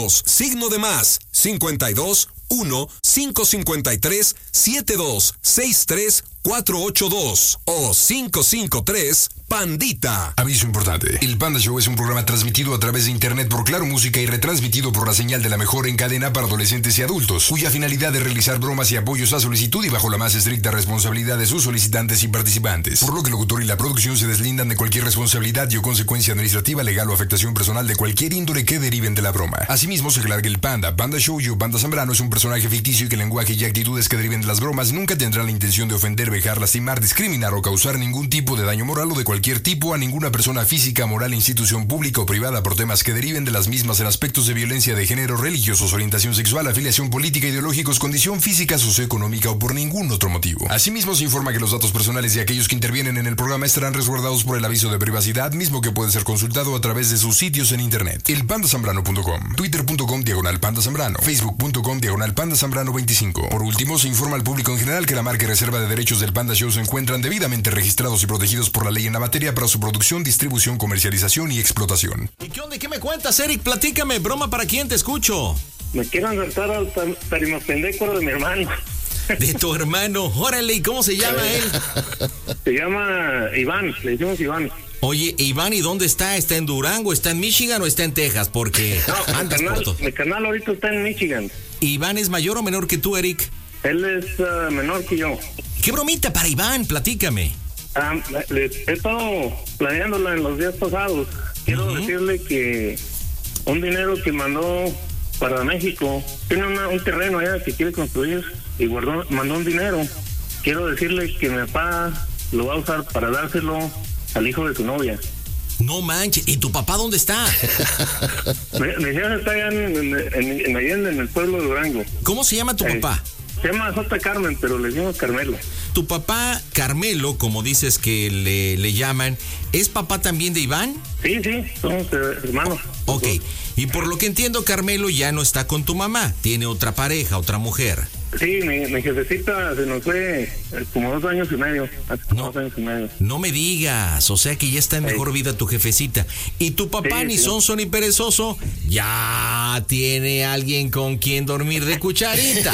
Signo de más, 52 1 553 72 63 482 o 553 Pandita. Aviso importante. El Panda Show es un programa transmitido a través de internet por Claro Música y retransmitido por la señal de la mejor en cadena para adolescentes y adultos, cuya finalidad es realizar bromas y apoyos a solicitud y bajo la más estricta responsabilidad de sus solicitantes y participantes, por lo que el locutor y la producción se deslindan de cualquier responsabilidad y o consecuencia administrativa, legal o afectación personal de cualquier índole que deriven de la broma. Asimismo, se aclara que el Panda Show y Panda Zambrano es un personaje ficticio y que el lenguaje y actitudes que deriven de las bromas nunca tendrán la intención de ofender, vejar, lastimar, discriminar o causar ningún tipo de daño moral o de cualquier tipo a ninguna persona física, moral, institución pública o privada por temas que deriven de las mismas en aspectos de violencia de género, religiosos, orientación sexual, afiliación política, ideológicos, condición física, socioeconómica o por ningún otro motivo. Asimismo, se informa que los datos personales de aquellos que intervienen en el programa estarán resguardados por el aviso de privacidad, mismo que puede ser consultado a través de sus sitios en internet. elpandazambrano.com, twitter.com/pandazambrano, facebook.com/pandazambrano25. Por último, se informa al público en general que la marca y reserva de derechos del Panda Show se encuentran debidamente registrados y protegidos por la ley en la materia para su producción, distribución, comercialización y explotación. ¿Y qué onda? ¿Qué me cuentas, Eric? Platícame, broma para quién, te escucho. Me quiero insertar al tarimapendécoro de mi hermano. De tu hermano, órale, ¿y cómo se llama él? Se llama Iván, le decimos Iván. Oye, Iván, ¿y dónde está? ¿Está en Durango, está en Michigan o está en Texas? Porque andas por todo. Mi canal ahorita está en Michigan. ¿Iván es mayor o menor que tú, Eric? Él es menor que yo. ¿Qué bromita para Iván? Platícame. He estado planeándola en los días pasados. Quiero decirle que un dinero que mandó para México, tiene un terreno allá que quiere construir y mandó un dinero. Quiero decirle que mi papá lo va a usar para dárselo al hijo de su novia. No manches, ¿y tu papá dónde está? Mi hija está allá en Allende, en el pueblo de Durango. ¿Cómo se llama tu papá? Se llama J. Carmen, pero le decimos Carmelo. Tu papá, Carmelo, como dices que le llaman, ¿es papá también de Iván? Sí, somos hermanos. Ok, y por lo que entiendo, Carmelo ya no está con tu mamá, tiene otra pareja, otra mujer. Sí, mi jefecita se nos fue como 2 años y medio. Hace 2 años y medio. No me digas, o sea que ya está en mejor vida tu jefecita. Y tu papá, ni sonso ni perezoso, ya tiene alguien con quien dormir de cucharita.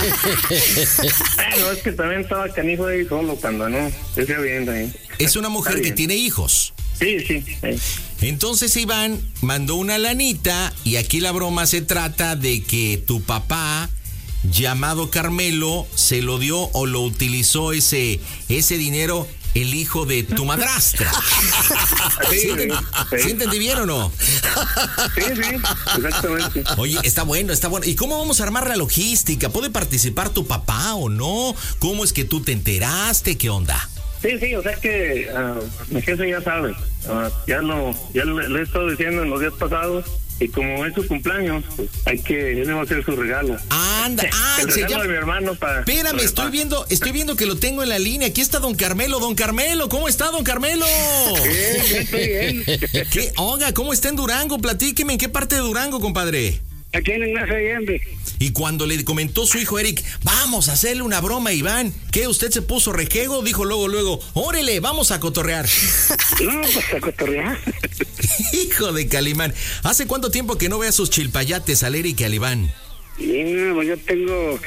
No, es que también estaba canijo ahí solo cuando no, decía bien ahí. Es una mujer que tiene hijos. Sí. Entonces Iván mandó una lanita y aquí la broma se trata de que tu papá, llamado Carmelo, se lo dio o lo utilizó ese dinero el hijo de tu madrastra. ¿Sí entendí bien o no? Sí, exactamente. Oye, está bueno. ¿Y cómo vamos a armar la logística? ¿Puede participar tu papá o no? ¿Cómo es que tú te enteraste? ¿Qué onda? Sí, o sea que mi jefe ya sabe. Ya le he estado diciendo en los días pasados. Y como es su cumpleaños, pues él va a hacer su regalo. Anda, el regalo de mi hermano para... Espérame, estoy viendo que lo tengo en la línea. Aquí está don Carmelo. Don Carmelo, ¿cómo está don Carmelo? Bien, estoy bien. ¿Qué? Oiga, ¿cómo está en Durango? Platíqueme, ¿en qué parte de Durango, compadre? Aquí en Ignacio Allende. Y cuando le comentó su hijo Eric, vamos a hacerle una broma a Iván, ¿qué? ¿Usted se puso rejego? Dijo luego, órale, vamos a cotorrear. No, pues a cotorrear. Hijo de Calimán, ¿hace cuánto tiempo que no ve a sus chilpayates al Eric y al Iván? Pues yo tengo,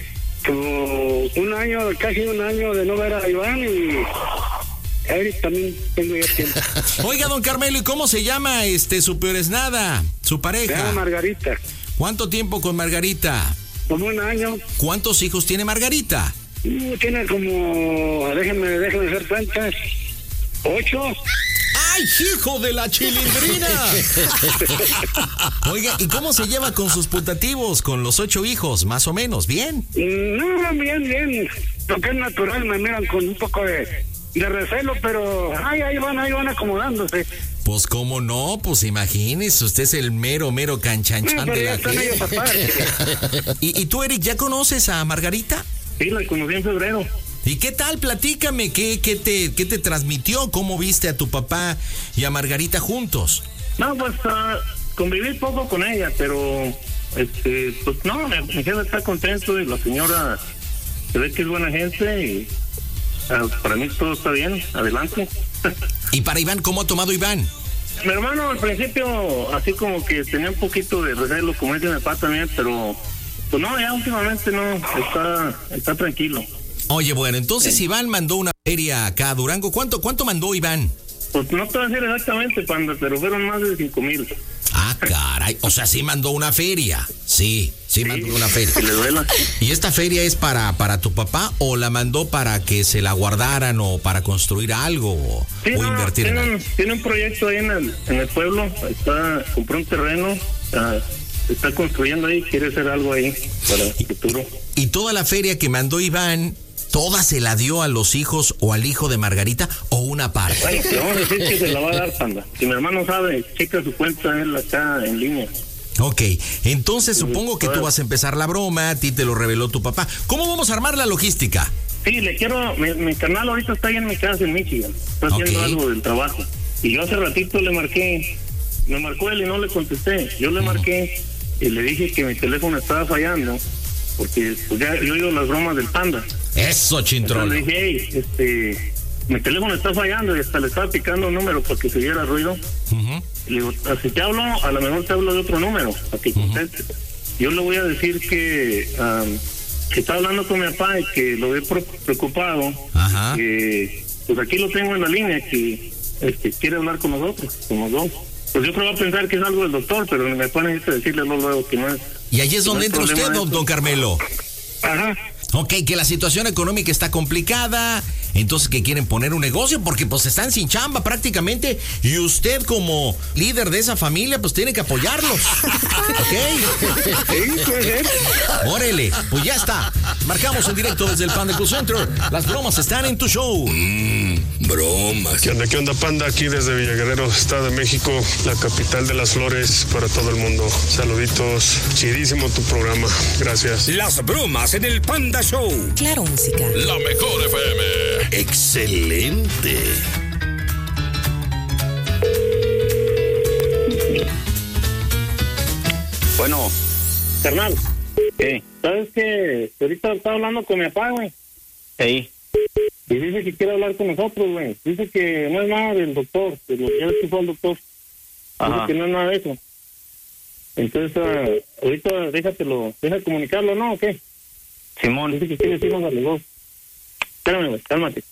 como casi un año de no ver a Iván y... Eric también tengo ya tiempo. Oiga, don Carmelo, ¿y cómo se llama su peoresnada, su pareja? Se llama Margarita. ¿Cuánto tiempo con Margarita? Como 1 año. ¿Cuántos hijos tiene Margarita? Tiene como, déjenme hacer cuentas, 8. ¡Ay, hijo de la chilindrina! Oiga, ¿y cómo se lleva con sus putativos, con los 8 hijos, más o menos? ¿Bien? No, bien. Lo que es natural, me miran con un poco de recelo, pero ahí van acomodándose. Pues cómo no, pues imagínese, usted es el mero canchanchan de la gente. ¿Y tú, Eric, ya conoces a Margarita? Sí, la conocí en febrero. ¿Y qué tal? Platícame, ¿qué te transmitió? ¿Cómo viste a tu papá y a Margarita juntos? No, pues conviví poco con ella, pero pues no, mi jefe está contento y la señora se ve que es buena gente y para mí todo está bien, adelante. ¿Y para Iván, cómo ha tomado Iván? Mi hermano al principio así como que tenía un poquito de recelo, como dice mi papá también, pero pues no, ya últimamente no, está tranquilo. Oye, bueno, entonces Iván mandó una feria acá a Durango. ¿Cuánto mandó Iván? Pues no te voy a decir exactamente, Panda, pero fueron más de 5,000. Ah, caray, o sea, sí mandó una feria. Sí, mandó una feria. Que le duela. ¿Y esta feria es para tu papá o la mandó para que se la guardaran o para construir algo sí, o invertir en algo? Tiene un proyecto ahí en el pueblo, compró un terreno, está construyendo ahí, quiere hacer algo ahí para el futuro. ¿Y toda la feria que mandó Iván, toda se la dio a los hijos o al hijo de Margarita o una parte? Bueno, le vamos a decir que se la va a dar, Panda. Si mi hermano sabe, checa su cuenta, él acá en línea. Ok, entonces supongo que tú vas a empezar la broma, a ti te lo reveló tu papá. ¿Cómo vamos a armar la logística? Sí, mi carnal ahorita está ahí en mi casa en Michigan, está haciendo algo del trabajo. Y yo hace ratito me marcó él y no le contesté. Yo le marqué y le dije que mi teléfono estaba fallando, porque pues ya yo oigo las bromas del Panda. Eso, Chintrolo. Entonces le dije, hey, mi teléfono está fallando, y hasta le estaba picando un número para que se diera ruido. Le digo, si te hablo, a lo mejor te hablo de otro número, para que conteste. Yo le voy a decir que está hablando con mi papá y que lo ve preocupado. Que pues aquí lo tengo en la línea, que quiere hablar con nosotros, con los dos. Pues yo creo que va a pensar que es algo del doctor, pero mi papá necesita decirle luego que no es. Y ahí es donde entra usted, don Carmelo. Ajá. Ok, que la situación económica está complicada, entonces que quieren poner un negocio porque pues están sin chamba prácticamente y usted como líder de esa familia pues tiene que apoyarlos. ¿Ok? Sí, puede ser. Órale, pues ya está. Marcamos en directo desde el Panda Cool Center. Las bromas están en tu show. Bromas. ¿Qué onda, Panda? Aquí desde Villaguerrero, Estado de México, la capital de las flores para todo el mundo. Saluditos. Chidísimo tu programa. Gracias. Las bromas en el Panda Show. Claro, música. La mejor FM. Excelente. Bueno, carnal. ¿Qué? ¿Sabes qué? Ahorita estaba hablando con mi papá, güey. Sí. Y dice que quiere hablar con nosotros, güey. Dice que no es nada del doctor, que lo que fue al doctor. Dice que no es nada de eso. Entonces, ahorita deja comunicarlo, ¿no? ¿O qué? Simón. Dice que quiere decirnos a los dos. Espérame, güey, cálmate.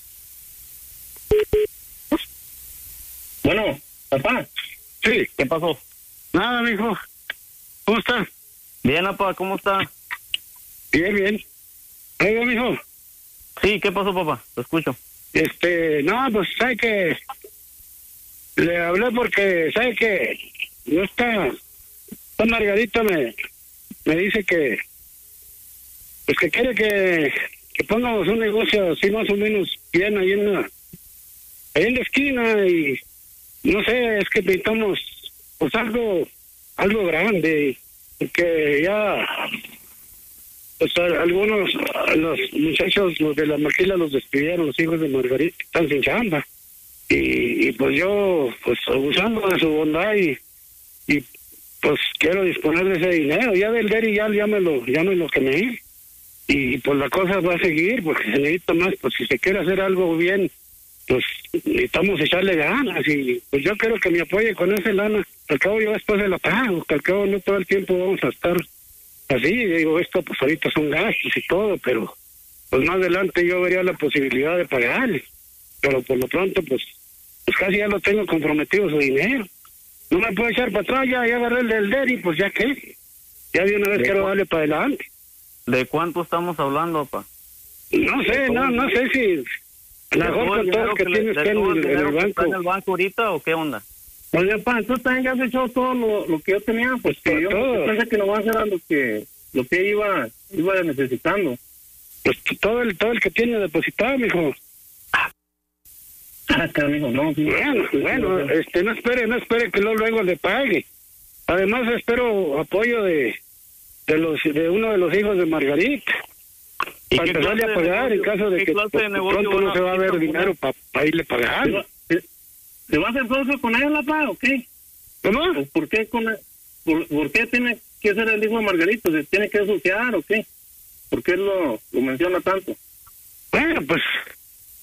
Bueno, papá. Sí. ¿Qué pasó? Nada, mijo. ¿Cómo está? Bien, papá, ¿cómo está? Bien. Oiga, mijo. Sí, ¿qué pasó, papá? Te escucho. No, pues sabe que le hablé porque sabe que no está Margarita me dice que pues que quiere que pongamos un negocio así más o menos bien ahí en la esquina y no sé, es que necesitamos pues algo grande, porque ya pues algunos los muchachos, los de la maquila, los despidieron, los hijos de Margarita están sin chamba y pues yo pues abusando de su bondad y pues quiero disponer de ese dinero. Ya del Deri ya me lo quemé y pues la cosa va a seguir porque se necesita más. Pues si se quiere hacer algo bien, pues necesitamos echarle ganas y pues yo quiero que me apoye con esa lana. Al cabo yo después se la pago, que al cabo no todo el tiempo vamos a estar así. Digo, esto pues ahorita son gastos y todo, pero pues más adelante yo vería la posibilidad de pagarle. Pero por lo pronto pues casi ya lo tengo comprometido su dinero. No me puedo echar para atrás, ya agarré el del Deri, pues ya qué. Ya de una vez quiero darle para adelante. ¿De cuánto estamos hablando, papá? No sé si a lo mejor con todo lo que tiene usted en el banco. ¿Está en el banco ahorita o qué onda? Oye, papá, tú también ya has echado todo lo que yo tenía, pues que yo pensé que no va a hacer lo que iba necesitando. Pues todo el que tiene depositado, mijo. Mijo, no. Sí. Bueno, no espere que luego le pague. Además espero apoyo de uno de los hijos de Margarita. Para empezarle a pagar en caso de que pronto no se va a ver dinero para irle pagando. ¿Se va a hacer socio con él, papá, o qué? ¿Cómo? ¿Por qué tiene que ser el hijo de Margarita? ¿Se tiene que asociar o qué? ¿Por qué lo menciona tanto? Bueno, pues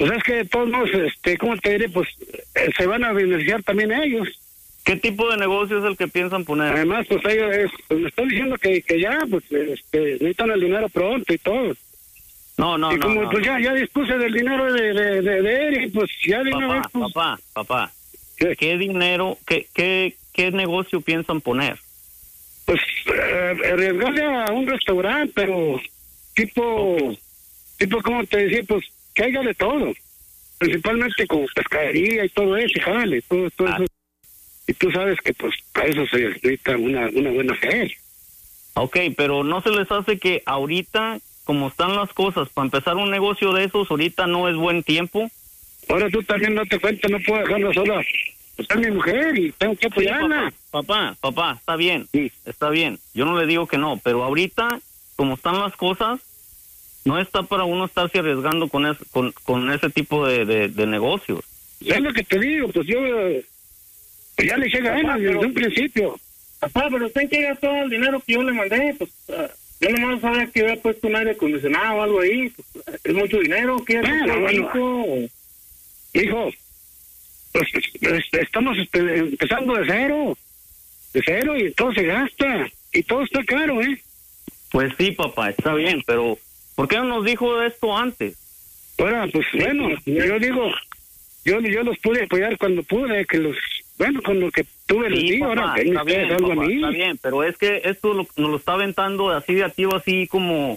Pues es que de todos modos, ¿cómo te diré? Pues se van a beneficiar también ellos. ¿Qué tipo de negocio es el que piensan poner? Además, pues ellos me están diciendo que ya, pues necesitan el dinero pronto y todo. No, y como no. pues ya dispuse del dinero de Eric, pues ya de una vez, pues, Papá. ¿qué? ¿Qué dinero, qué negocio piensan poner? Pues arriesgarse a un restaurante, pero tipo, ¿cómo te decía? Pues que haya de todo, principalmente con pescadería y todo eso, jale, todo eso. Y tú sabes que pues para eso se necesita una buena fe. Ok, pero ¿no se les hace que ahorita, como están las cosas, para empezar un negocio de esos, ahorita no es buen tiempo? Ahora tú también date cuenta, no puedo dejarla sola. Está mi mujer y tengo que apoyarla. Sí, papá, está bien, Sí. está bien. Yo no le digo que no, pero ahorita, como están las cosas, no está para uno estarse arriesgando con ese tipo de negocios. Es lo que te digo, pues yo pues ya le eché ganas desde un principio. Papá, pero usted que gastó el dinero que yo le mandé, pues yo nomás sabía que había puesto un aire acondicionado o algo ahí, pues es mucho dinero, ¿qué Bueno. Hijo, pues estamos empezando de cero y todo se gasta y todo está caro, Pues sí, papá, está bien, pero ¿por qué no nos dijo de esto antes? Ahora, pues bueno, yo digo, yo los pude apoyar cuando pude, con lo que tuve les digo, papá, ahora que está bien, algo papá, a mí. está bien, pero es que esto nos lo está aventando así de activo, así como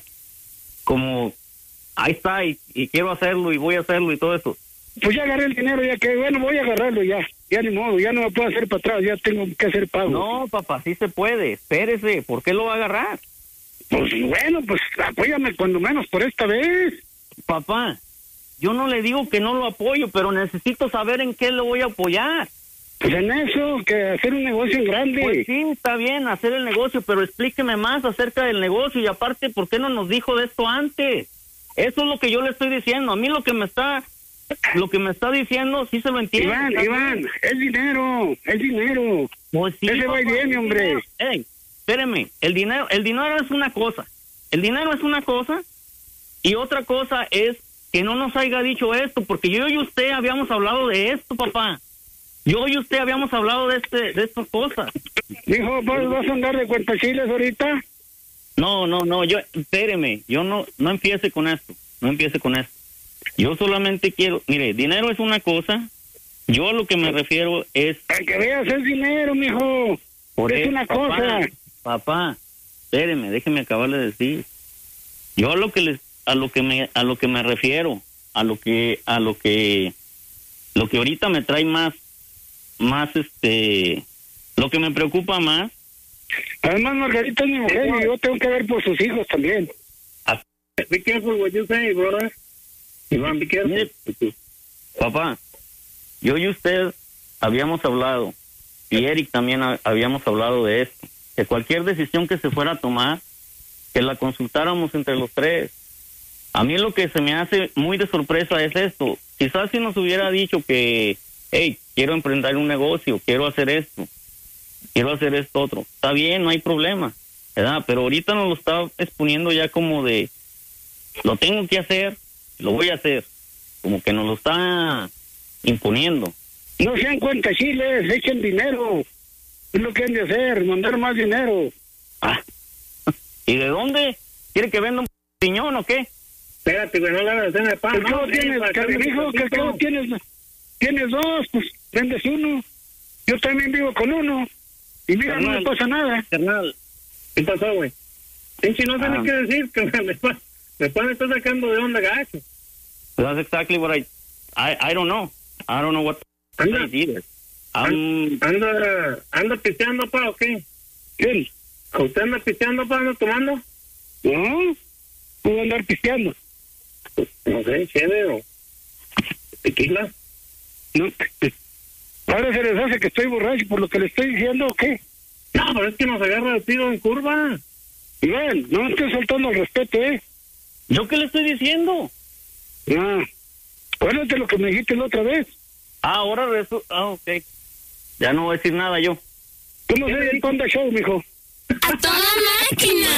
ahí está y quiero hacerlo y voy a hacerlo y todo eso. Pues ya agarré el dinero, ya que bueno, voy a agarrarlo ya ni modo, ya no me puedo hacer para atrás, ya tengo que hacer pago. No, papá, sí se puede, espérese, ¿por qué lo va a agarrar? Pues bueno, pues apóyame cuando menos por esta vez. Papá, yo no le digo que no lo apoyo, pero necesito saber en qué lo voy a apoyar. Pues en eso, que hacer un negocio grande. Pues sí, está bien hacer el negocio, pero explíqueme más acerca del negocio y aparte, ¿por qué no nos dijo de esto antes? Eso es lo que yo le estoy diciendo. A mí lo que me está diciendo, sí se lo entiendo. Iván, es dinero. Pues sí, ese va y viene, hombre. Ey, espéreme, el dinero es una cosa. El dinero es una cosa y otra cosa es que no nos haya dicho esto, porque yo y usted habíamos hablado de esto, papá. Yo y usted habíamos hablado de estas cosas. Dijo, ¿vas a andar de cuentachiles ahorita? No, espéreme, yo no empiece con esto, Yo solamente quiero, mire, dinero es una cosa, yo a lo que me refiero es... Para que veas, es dinero, mijo. Es una cosa. Papá, espéreme, déjeme acabar de decir. Yo a lo que me refiero, a lo que ahorita me trae más lo que me preocupa más. Además, Margarita es mi mujer y yo tengo que ver por sus hijos también. Be careful what you say, brother. Iván, be careful. Mire, papá, yo y usted habíamos hablado, y Eric también habíamos hablado de esto, que cualquier decisión que se fuera a tomar, que la consultáramos entre los tres. A mí lo que se me hace muy de sorpresa es esto. Quizás si nos hubiera dicho que, hey, quiero emprender un negocio, quiero hacer esto otro. Está bien, no hay problema, ¿verdad? Pero ahorita nos lo está exponiendo ya como de, lo tengo que hacer, lo voy a hacer. Como que nos lo está imponiendo. No sean cuentachiles, echen dinero. Es lo que han de hacer, mandar más dinero. ¿Y de dónde? ¿Quiere que venda un piñón o qué? Espérate, güey, no le hagas de pan. ¿Qué tienes dos? Pues vendes uno. Yo también vivo con uno. Y mira, no me pasa nada. Carnal, ¿qué pasó, güey? Pinche, no sé ni qué decir, que me está sacando de onda gacho. That's exactly what I don't know. I don't know what Anda. either. ¿Anda pisteando, pa, o qué? ¿Quién? ¿Usted anda pisteando, pa, anda tomando? No, puedo andar pisteando. No sé, chévere o tequila. No, ahora se les hace que estoy borracho por lo que le estoy diciendo, ¿o qué? No, pero es que nos agarra el tiro en curva. Iván, no estoy soltando el respeto, ¿Yo qué le estoy diciendo? No, acuérdate lo que me dijiste la otra vez. Ahora ok. Ya no voy a decir nada yo. ¿Cómo se llama el Panda Show, mijo? ¡A toda máquina!